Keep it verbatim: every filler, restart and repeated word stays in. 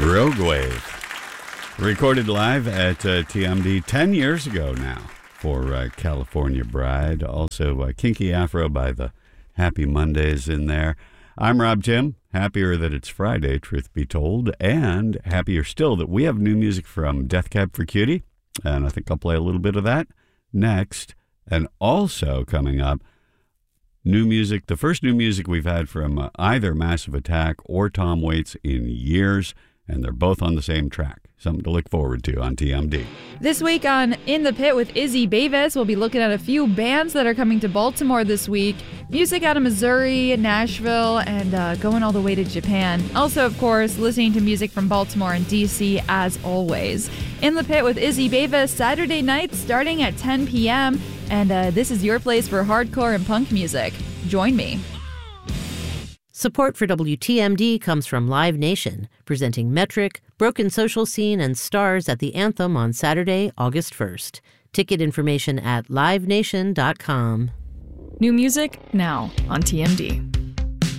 Rogue Wave. Recorded live at uh, T M D ten years ago now for uh, California Bride. Also, uh, Kinky Afro by the Happy Mondays in there. I'm Rob Tim. Happier that it's Friday, truth be told, and happier still that we have new music from Death Cab for Cutie, and I think I'll play a little bit of that next. And also coming up, new music, the first new music we've had from uh, either Massive Attack or Tom Waits in years, and they're both on the same track. Something to look forward to on T M D. This week on In the Pit with Izzy Bavis, we'll be looking at a few bands that are coming to Baltimore this week. Music out of Missouri, Nashville, and uh, going all the way to Japan. Also, of course, listening to music from Baltimore and D C as always. In the Pit with Izzy Bavis, Saturday nights starting at ten p.m. And uh, this is your place for hardcore and punk music. Join me. Support for W T M D comes from Live Nation, presenting Metric, Broken Social Scene, and Stars at the Anthem on Saturday, August first. Ticket information at live nation dot com. New music now on T M D.